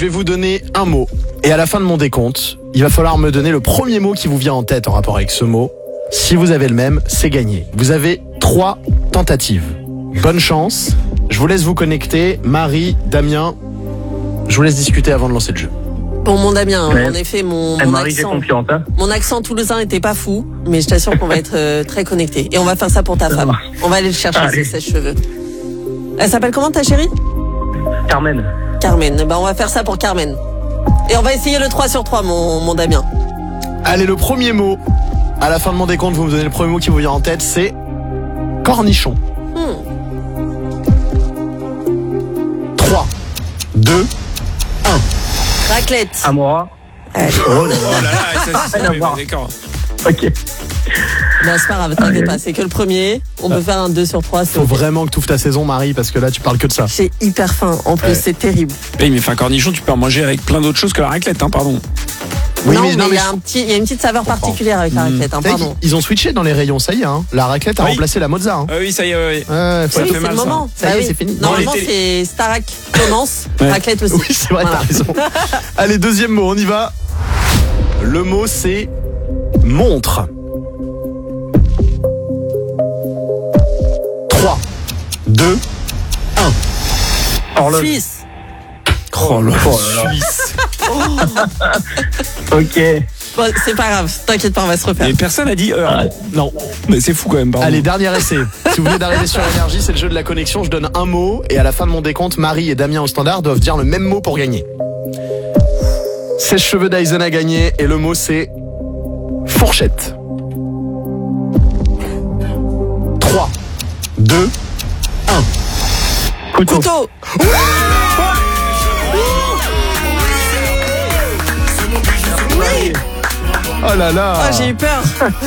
vais vous donner un mot. Et à la fin de mon décompte, il va falloir me donner le premier mot qui vous vient en tête en rapport avec ce mot. Si vous avez le même, c'est gagné. Vous avez 3 tentatives. Bonne chance. Je vous laisse vous connecter. Marie, Damien, je vous laisse discuter avant de lancer le jeu. Bon, mon Damien, en effet, mon Marie, t'es confiante, hein. mon accent toulousain était pas fou, mais je t'assure qu'on va être très connectés. Et on va faire ça pour ta femme. On va aller le chercher, ses sèche-cheveux. Elle s'appelle comment, ta chérie? Carmen. Carmen. Ben, on va faire ça pour Carmen. Et on va essayer le 3 sur 3, mon Damien. Allez, le premier mot. À la fin de mon décompte, vous me donnez le premier mot qui vous vient en tête, c'est cornichon. 3, 2, 1. Raclette. Amora. Oh là là, ça d'accord. Ok. Ben, c'est pas grave, t'inquiète pas, c'est que le premier. On peut faire un 2 sur 3. Faut vraiment que tu ouvres ta saison, Marie, parce que là, tu parles que de ça. J'ai hyper faim, en plus, c'est terrible. Mais un cornichon, tu peux en manger avec plein d'autres choses que la raclette, hein, pardon. Oui, non, mais il y a une petite saveur particulière avec la raclette, hein, pardon. Ils ont switché dans les rayons, ça y est, hein. La raclette a remplacé la mozza. Hein. Oui, ça y est, Ouais, Oui, c'est le moment. Ça y est, c'est fini. Normalement, c'est Starac commence, raclette aussi. Oui, c'est vrai, t'as raison. Allez, deuxième mot, on y va. Le mot, c'est montre. 3, 2, 1. Horloge. Suisse. Oh là là. Suisse. Ok. Bon, c'est pas grave, t'inquiète pas, on va se refaire. Mais personne n'a dit heure. Non. Mais c'est fou quand même, pardon. Allez, dernier essai. Si vous venez d'arriver sur Énergie, c'est le jeu de la connexion. Je donne un mot et à la fin de mon décompte, Marie et Damien au standard doivent dire le même mot pour gagner. Sèche-cheveux Dyson a gagné et le mot c'est fourchette. 3, 2, 1. Couteau. Oh là là. Oh, j'ai eu peur.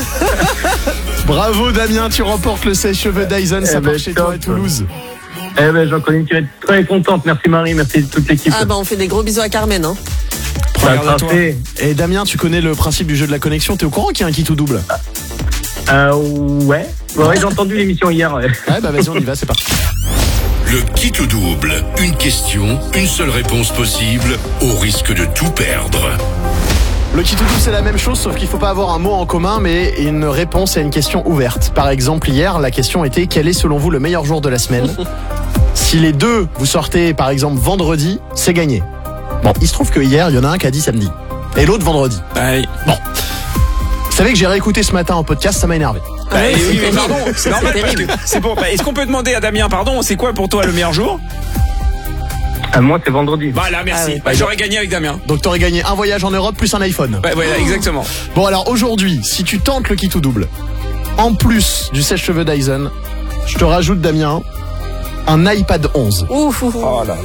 Bravo Damien, tu remportes le sèche-cheveux Dyson, ça part chez toi à Toulouse. Eh ben, j'en connais une qui va être très contente. Merci Marie, merci toute l'équipe. Ah bah on fait des gros bisous à Carmen, hein. Regarde à toi. Et Damien, tu connais le principe du jeu de la connexion, t'es au courant qu'il y a un qui tout double? Ouais. Ouais, j'ai entendu l'émission hier. Ouais. Ouais, bah vas-y, on y va, c'est parti. Le qui tout double. Une question, une seule réponse possible, au risque de tout perdre. Le qui tout double, c'est la même chose, sauf qu'il faut pas avoir un mot en commun, mais une réponse à une question ouverte. Par exemple, hier, la question était: quel est selon vous le meilleur jour de la semaine? Si les deux, vous sortez par exemple vendredi, c'est gagné. Bon, il se trouve que hier, il y en a un qui a dit samedi, et l'autre vendredi. Aïe. Bon. Vous savez que j'ai réécouté ce matin en podcast, ça m'a énervé. Bah, oui, oui, mais c'est pardon, terrible. c'est normal C'est parce que terrible. c'est bon. Bah, est-ce qu'on peut demander à Damien, pardon, c'est quoi pour toi le meilleur jour? Moi, c'est vendredi. Voilà, merci. Ah oui. Bah, j'aurais gagné avec Damien. Donc t'aurais gagné un voyage en Europe plus un iPhone. Bah, voilà, exactement. Bon alors aujourd'hui, si tu tentes le qui tout double, en plus du sèche-cheveux Dyson, je te rajoute Damien, un iPad 11. Ouf. Oh là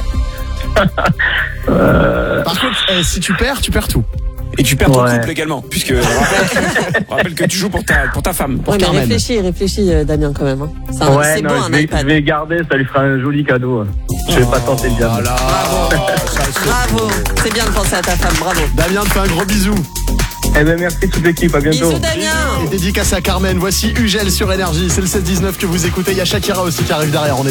là. Par contre, si tu perds tout. Et tu perds ton Ouais. couple également, puisque rappelle que tu joues pour ta femme. Ouais, mais Carmen. réfléchis, Damien, quand même. Hein. C'est non, bon, un je iPad. vais garder, ça lui fera un joli cadeau. Je vais pas tenter le diable. Voilà. Bravo. C'est bien de penser à ta femme, bravo. Damien te fait un gros bisou. Eh ben, merci toute l'équipe, à bientôt. Bisous, Damien. Et dédicace à Carmen, voici Ugel sur Énergie, c'est le 7-19 que vous écoutez, il y a Shakira aussi qui arrive derrière. On est